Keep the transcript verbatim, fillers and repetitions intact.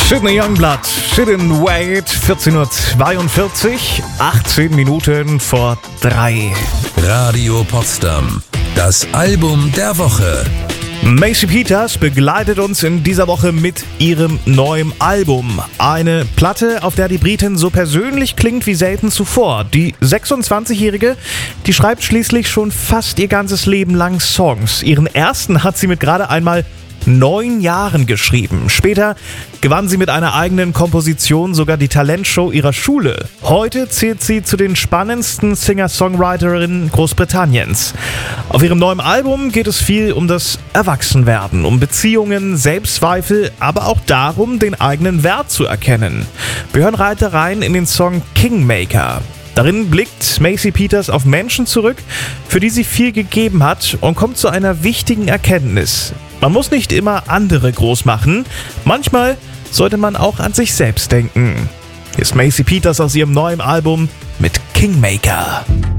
Sydney Youngblood, Sit and Wait, vierzehn Uhr zweiundvierzig, achtzehn Minuten vor drei. Radio Potsdam, das Album der Woche. Macy Peters begleitet uns in dieser Woche mit ihrem neuen Album. Eine Platte, auf der die Britin so persönlich klingt wie selten zuvor. Die sechsundzwanzigjährige, die schreibt schließlich schon fast ihr ganzes Leben lang Songs. Ihren ersten hat sie mit gerade einmal neun Jahren geschrieben. Später gewann sie mit einer eigenen Komposition sogar die Talentshow ihrer Schule. Heute zählt sie zu den spannendsten Singer-Songwriterinnen Großbritanniens. Auf ihrem neuen Album geht es viel um das Erwachsenwerden, um Beziehungen, Selbstzweifel, aber auch darum, den eigenen Wert zu erkennen. Wir hören weiter rein in den Song Kingmaker. Darin blickt Macy Peters auf Menschen zurück, für die sie viel gegeben hat, und kommt zu einer wichtigen Erkenntnis. Man muss nicht immer andere groß machen, manchmal sollte man auch an sich selbst denken. Hier ist Macy Peters aus ihrem neuen Album mit Kingmaker.